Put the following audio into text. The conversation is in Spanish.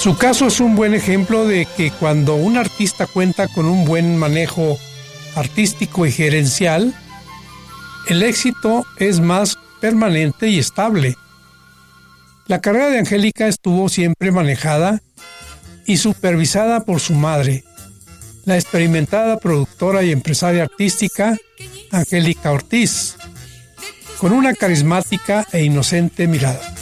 Su caso es un buen ejemplo de que cuando un artista cuenta con un buen manejo artístico y gerencial, el éxito es más permanente y estable. La carrera de Angélica estuvo siempre manejada y supervisada por su madre, la experimentada productora y empresaria artística Angélica Ortiz, con una carismática e inocente mirada.